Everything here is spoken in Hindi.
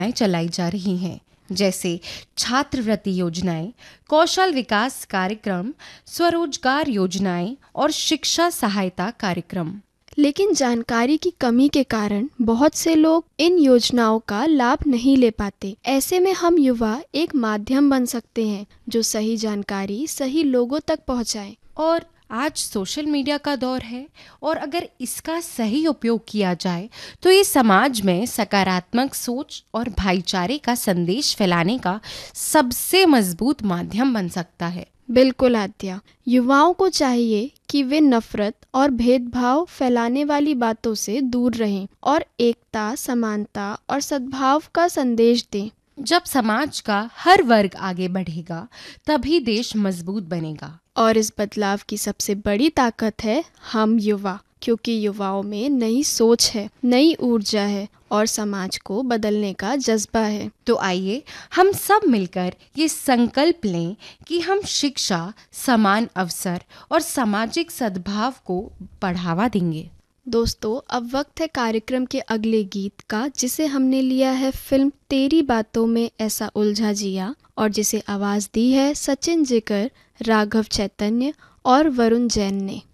चलाई जा रही हैं, जैसे छात्रवृत्ति योजनाएं, कौशल विकास कार्यक्रम, स्वरोजगार योजनाएं और शिक्षा सहायता कार्यक्रम। लेकिन जानकारी की कमी के कारण बहुत से लोग इन योजनाओं का लाभ नहीं ले पाते। ऐसे में हम युवा एक माध्यम बन सकते हैं जो सही जानकारी सही लोगों तक पहुंचाए। और आज सोशल मीडिया का दौर है, और अगर इसका सही उपयोग किया जाए तो ये समाज में सकारात्मक सोच और भाईचारे का संदेश फैलाने का सबसे मजबूत माध्यम बन सकता है। बिल्कुल आद्या, युवाओं को चाहिए कि वे नफरत और भेदभाव फैलाने वाली बातों से दूर रहें और एकता, समानता और सद्भाव का संदेश दें। जब समाज का हर वर्ग आगे बढ़ेगा तभी देश मजबूत बनेगा। और इस बदलाव की सबसे बड़ी ताकत है हम युवा, क्योंकि युवाओं में नई सोच है, नई ऊर्जा है और समाज को बदलने का जज्बा है। तो आइए हम सब मिलकर ये संकल्प लें कि हम शिक्षा, समान अवसर और सामाजिक सद्भाव को बढ़ावा देंगे। दोस्तों, अब वक्त है कार्यक्रम के अगले गीत का, जिसे हमने लिया है फिल्म तेरी बातों में ऐसा उलझा जिया और जिसे आवाज दी है सचिन जिगर, राघव चैतन्य और वरुण जैन ने।